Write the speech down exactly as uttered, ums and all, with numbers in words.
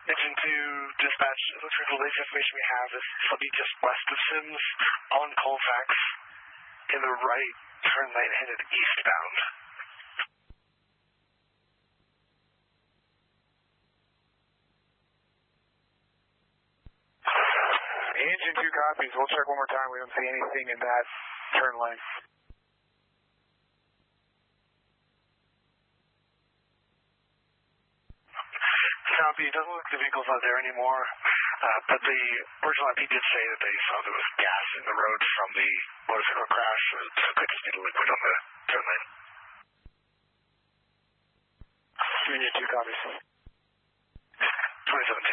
Engine two, dispatch, it looks like the latest information we have is somebody just west of Sims on Colfax in the right turn lane headed eastbound. Engine two copies. We'll check one more time. We don't see anything in that turn lane. Copy. It doesn't look like the vehicle's not there anymore, uh, but the original I P did say that they saw there was gas in the road from the motorcycle crash, so it could just be the liquid on the turn lane. Union two copies. twenty-seven